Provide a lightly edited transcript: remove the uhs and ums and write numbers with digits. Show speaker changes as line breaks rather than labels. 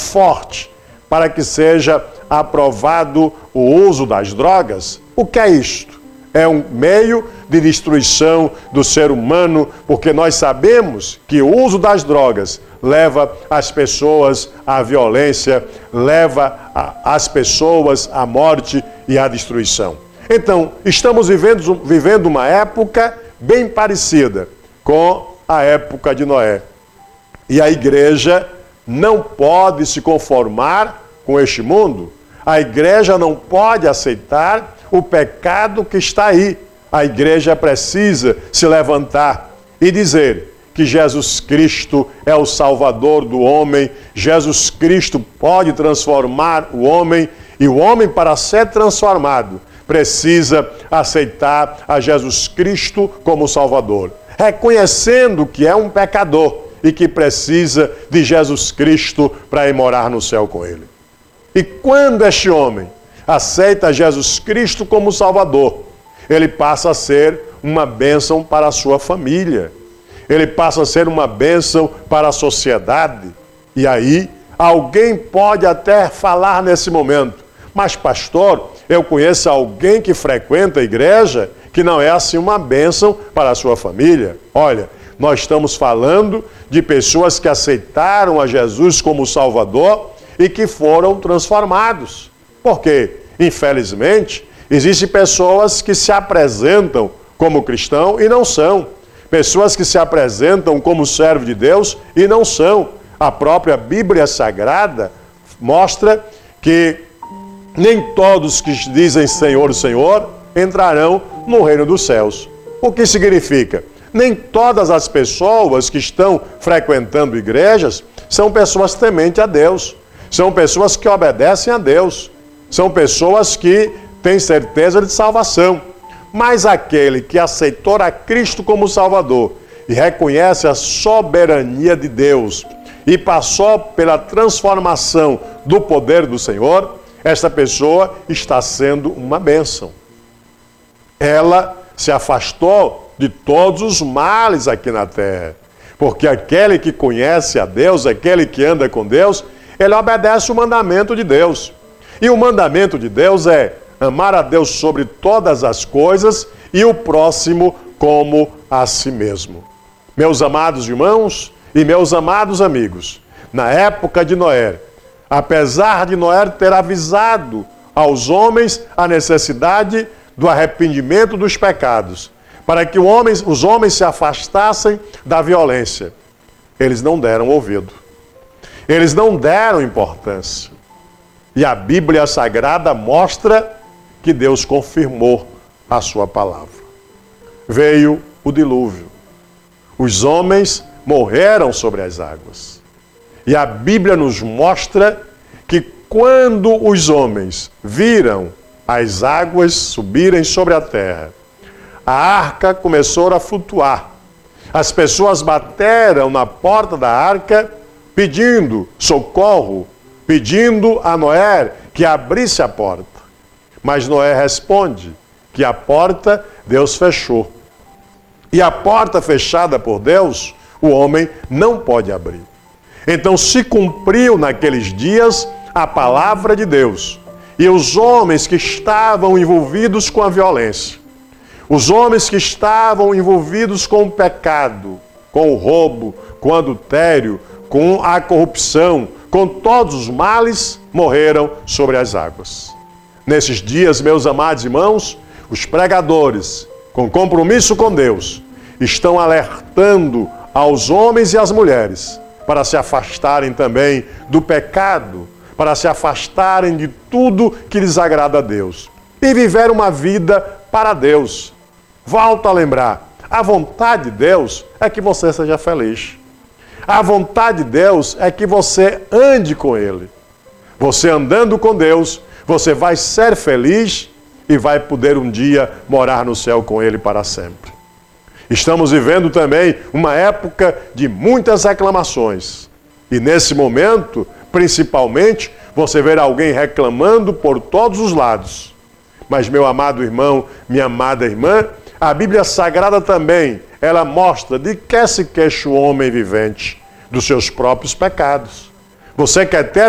forte para que seja aprovado o uso das drogas. O que é isto? É um meio de destruição do ser humano, porque nós sabemos que o uso das drogas leva as pessoas à violência, leva as pessoas à morte e à destruição. Então, estamos vivendo uma época bem parecida com a época de Noé. E a igreja não pode se conformar com este mundo. A igreja não pode aceitar o pecado que está aí. A igreja precisa se levantar e dizer que Jesus Cristo é o Salvador do homem. Jesus Cristo pode transformar o homem, e o homem, para ser transformado, precisa aceitar a Jesus Cristo como Salvador, reconhecendo que é um pecador e que precisa de Jesus Cristo para ir morar no céu com ele. E quando este homem aceita Jesus Cristo como Salvador, ele passa a ser uma bênção para a sua família. Ele passa a ser uma bênção para a sociedade. E aí, alguém pode até falar nesse momento: mas pastor, eu conheço alguém que frequenta a igreja que não é assim uma bênção para a sua família. Olha, nós estamos falando de pessoas que aceitaram a Jesus como Salvador e que foram transformados. Porque, infelizmente, existem pessoas que se apresentam como cristão e não são. Pessoas que se apresentam como servo de Deus e não são. A própria Bíblia Sagrada mostra que nem todos que dizem Senhor, Senhor, entrarão no reino dos céus. O que significa? Nem todas as pessoas que estão frequentando igrejas são pessoas tementes a Deus. São pessoas que obedecem a Deus. São pessoas que têm certeza de salvação. Mas aquele que aceitou a Cristo como Salvador e reconhece a soberania de Deus e passou pela transformação do poder do Senhor, esta pessoa está sendo uma bênção. Ela se afastou de todos os males aqui na terra, porque aquele que conhece a Deus, aquele que anda com Deus, ele obedece o mandamento de Deus. E o mandamento de Deus é amar a Deus sobre todas as coisas e o próximo como a si mesmo. Meus amados irmãos e meus amados amigos, na época de Noé, apesar de Noé ter avisado aos homens a necessidade do arrependimento dos pecados, para que os homens se afastassem da violência, eles não deram ouvido. Eles não deram importância. E a Bíblia Sagrada mostra que Deus confirmou a sua palavra. Veio o dilúvio. Os homens morreram sobre as águas. E a Bíblia nos mostra que quando os homens viram as águas subirem sobre a terra, a arca começou a flutuar. As pessoas bateram na porta da arca pedindo socorro, pedindo a Noé que abrisse a porta. Mas Noé responde que a porta Deus fechou. E a porta fechada por Deus, o homem não pode abrir. Então se cumpriu naqueles dias a palavra de Deus. E os homens que estavam envolvidos com a violência, os homens que estavam envolvidos com o pecado, com o roubo, com o adultério, com a corrupção, com todos os males, morreram sobre as águas. Nesses dias, meus amados irmãos, os pregadores, com compromisso com Deus, estão alertando aos homens e às mulheres para se afastarem também do pecado, para se afastarem de tudo que lhes agrada a Deus e viver uma vida para Deus. Volto a lembrar, a vontade de Deus é que você seja feliz. A vontade de Deus é que você ande com Ele. Você andando com Deus, você vai ser feliz e vai poder um dia morar no céu com Ele para sempre. Estamos vivendo também uma época de muitas reclamações. E nesse momento, principalmente, você vê alguém reclamando por todos os lados. Mas, meu amado irmão, minha amada irmã, a Bíblia Sagrada também, ela mostra de que se queixa o homem vivente, dos seus próprios pecados. Você quer ter